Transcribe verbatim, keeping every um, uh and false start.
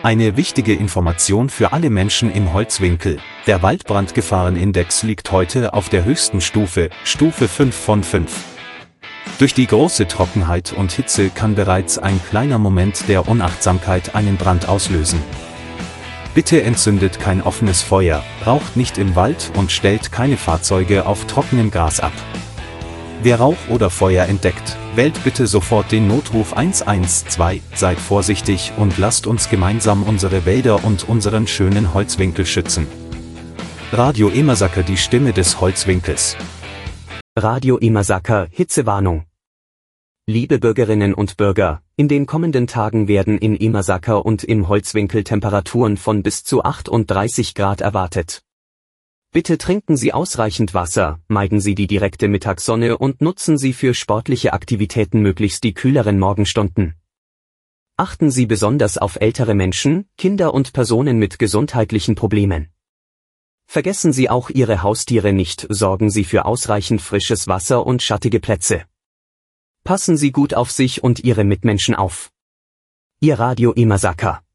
Eine wichtige Information für alle Menschen im Holzwinkel: Der Waldbrandgefahrenindex liegt heute auf der höchsten Stufe, Stufe fünf von fünf. Durch die große Trockenheit und Hitze kann bereits ein kleiner Moment der Unachtsamkeit einen Brand auslösen. Bitte entzündet kein offenes Feuer, raucht nicht im Wald und stellt keine Fahrzeuge auf trockenem Gras ab. Wer Rauch oder Feuer entdeckt, wählt bitte sofort den Notruf eins eins zwei, seid vorsichtig und lasst uns gemeinsam unsere Wälder und unseren schönen Holzwinkel schützen. Radio Emersaker, die Stimme des Holzwinkels. Radio Emersaker, Hitzewarnung. Liebe Bürgerinnen und Bürger, in den kommenden Tagen werden in Emersaker und im Holzwinkel Temperaturen von bis zu achtunddreißig Grad erwartet. Bitte trinken Sie ausreichend Wasser, meiden Sie die direkte Mittagssonne und nutzen Sie für sportliche Aktivitäten möglichst die kühleren Morgenstunden. Achten Sie besonders auf ältere Menschen, Kinder und Personen mit gesundheitlichen Problemen. Vergessen Sie auch Ihre Haustiere nicht, sorgen Sie für ausreichend frisches Wasser und schattige Plätze. Passen Sie gut auf sich und Ihre Mitmenschen auf. Ihr Radio Emersaker.